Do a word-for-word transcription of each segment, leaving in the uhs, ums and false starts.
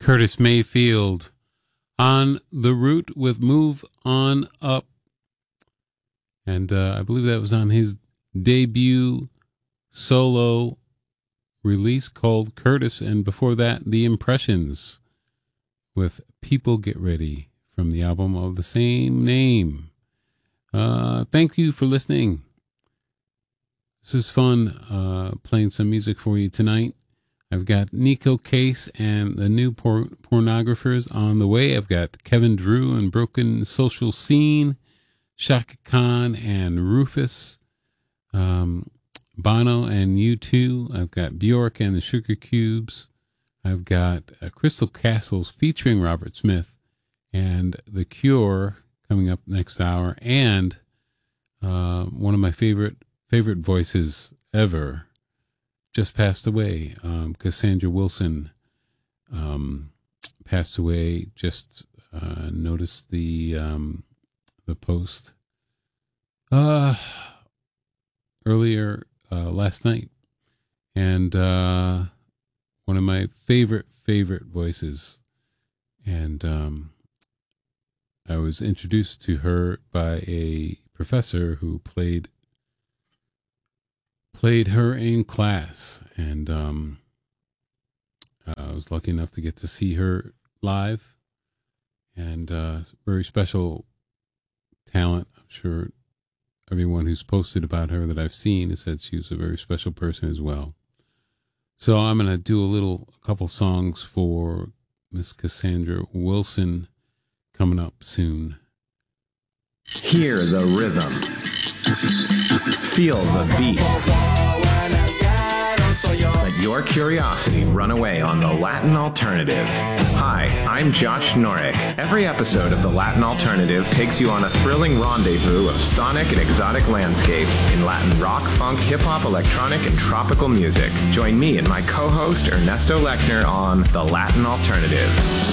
Curtis Mayfield on the route with Move On Up. And uh, I believe that was on his debut solo release called Curtis. And before that, The Impressions with People Get Ready from the album of the same name. Uh, thank you for listening. This is fun, uh, playing some music for you tonight. I've got Nico Case and the New por- Pornographers on the way. I've got Kevin Drew and Broken Social Scene, Shaka Khan and Rufus, um, Bono and U two. I've got Bjork and the Sugar Cubes. I've got uh, Crystal Castles featuring Robert Smith and The Cure coming up next hour. And uh, one of my favorite favorite voices ever just passed away. Um, Cassandra Wilson um, passed away. Just uh, noticed the um, the post uh, earlier uh, last night, and uh, one of my favorite favorite voices. And um, I was introduced to her by a professor who played. Played her in class, and um, I was lucky enough to get to see her live, and uh, very special talent. I'm sure everyone who's posted about her that I've seen has said she was a very special person as well. So I'm going to do a little, a couple songs for Miss Cassandra Wilson coming up soon. Hear the rhythm. Feel the beat. Let your curiosity run away on the Latin Alternative. Hi, I'm Josh Norick. Every episode of the Latin Alternative takes you on a thrilling rendezvous of sonic and exotic landscapes in Latin rock, funk, hip-hop, electronic, and tropical music. Join me and my co-host Ernesto Lechner on the Latin Alternative.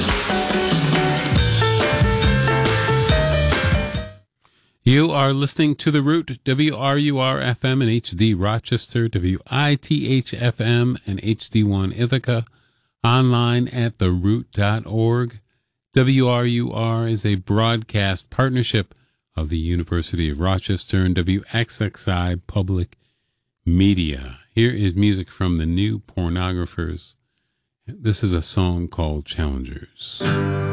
You are listening to The Root, W R U R F M and H D Rochester, W I T H F M and H D one Ithaca, online at the root dot org. W R U R is a broadcast partnership of the University of Rochester and W X X I Public Media. Here is music from the New Pornographers. This is a song called Challengers.